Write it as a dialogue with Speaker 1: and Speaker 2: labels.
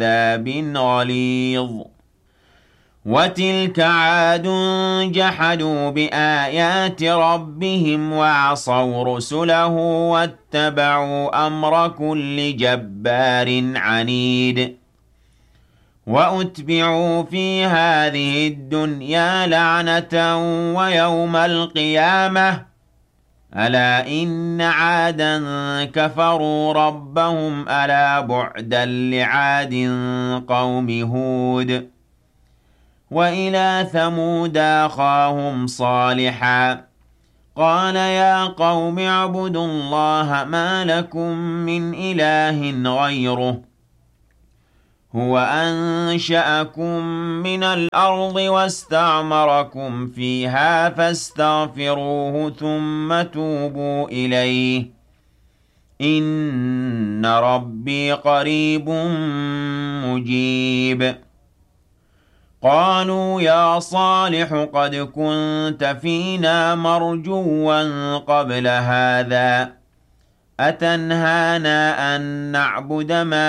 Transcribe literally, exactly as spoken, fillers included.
Speaker 1: عذاب غليظ وتلك عاد جحدوا بآيات ربهم وعصوا رسله واتبعوا أمر كل جبار عنيد وأتبعوا في هذه الدنيا لعنة ويوم القيامة ألا إن عادا كفروا ربهم ألا بعدا لعاد قوم هود وإلى ثمود أخاهم صالحا قال يا قوم اعبدوا الله ما لكم من إله غيره هو أنشأكم من الأرض واستعمركم فيها فاستغفروه ثم توبوا إليه إن ربي قريب مجيب قالوا يا صالح قد كنت فينا مرجوا قبل هذا أتنهانا أن نعبد ما